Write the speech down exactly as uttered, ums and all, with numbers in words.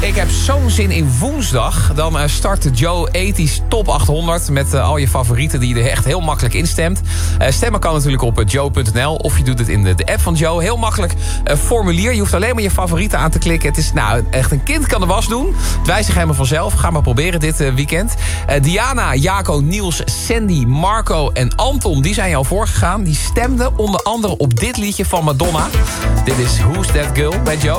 ik heb zo'n zin in woensdag. Dan uh, start de Joe tachtig Top achthonderd met uh, al je favorieten die je er echt heel makkelijk instemt. Uh, stemmen kan natuurlijk op uh, joe punt n l of je doet het in de, de app van Joe. Heel makkelijk uh, formulier. Je hoeft alleen maar je favorieten aan te klikken. Het is nou echt een kind kan de was doen. Het wijst zich helemaal vanzelf. Ga maar proberen dit uh, weekend. Uh, Diana, Jaco, Niels, Sandy, Marco en Anton, die zijn jou voorgegaan. Die stemden onder andere op dit liedje van Madonna. Dit is Who's That Girl bij Joe.